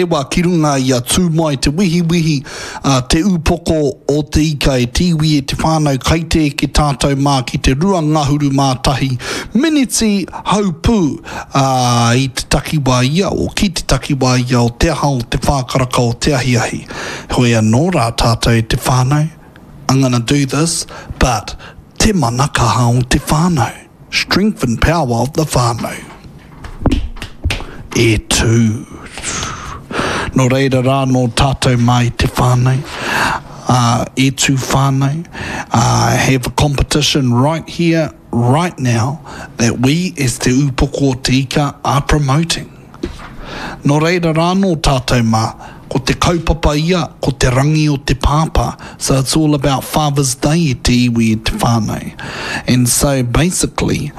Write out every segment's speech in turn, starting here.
Ewa ki runga ia tū mai te wihi te upoko o te ika e tiwi e te whānau kaite ki tātou mā ki te rua ngahuru mātahi miniti haupū i te takiwā ia o ki te takiwā ia o te aha o te whākaraka o te ahiahi. Hoi anō rā tātou e te whānau. I'm going to do this, but te manakaha o te whānau. Strength and power of the whānau. E tū. No reira rā no tātou mai te whānau, e tū whānau. I have a competition right here, right now, that we as te upoko o te ika are promoting. No reira rā no tātou mā, ko te kaupapa ia, ko te rangi o te pāpā. So it's all about Father's Day e te iwi e te whānau. And so basically,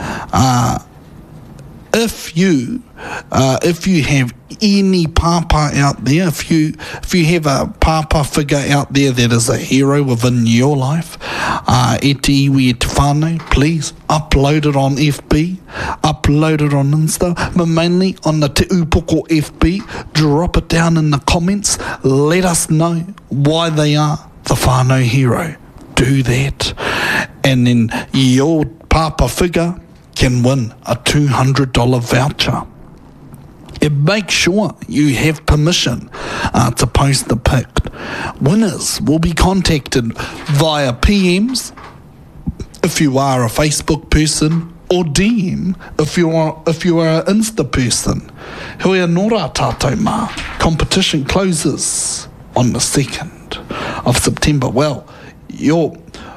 if you have any papa out there, if you have a papa figure out there that is a hero within your life, e te iwi e te whānau, please upload it on FB, upload it on Insta, but mainly on the Te Upoko FB. Drop it down in the comments. Let us know why they are the whānau hero. Do that, and then your papa figure can win a $200 voucher. And make sure you have permission to post the pic. Winners will be contacted via PMs if you are a Facebook person, or DM if you are an Insta person. Hoi anō rā tātou mā. Competition closes on the 2nd of September. Well, me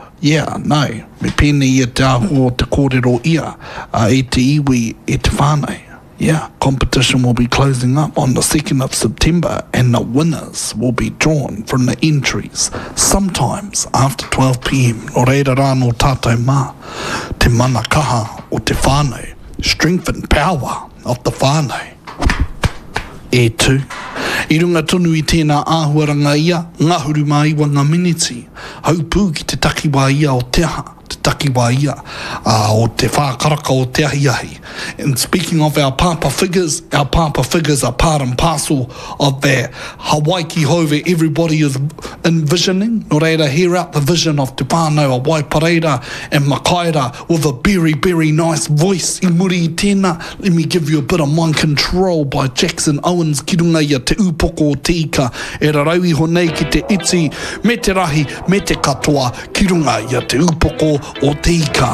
pēnei e te aho te kōrero ia, e te iwi e te whānau. Yeah, competition will be closing up on the 2nd of September, and the winners will be drawn from the entries sometimes after 12 p.m. No reira rā no tātou mā, te manakaha o te whānau, strength and power of the whānau. E tū. I runga tonu i tēnā āhuaranga ia, ngahuru mā iwa ngā miniti, haupū ki te takiwā ia o te aha, te takiwā ia o te whākaraka o te ahiahi. And speaking of our papa figures are part and parcel of that Hawaii hove everybody is envisioning. No reira, hear out the vision of te whānau a Waipareira and Makaira with a very, very nice voice. I muri I tēnā, let me give you a bit of Mind Control by Jackson Owens ki runga ia te upoko o te ika. E rarau iho nei ki te iti, me te rahi, me te katoa, ki runga ia te upoko o te ika.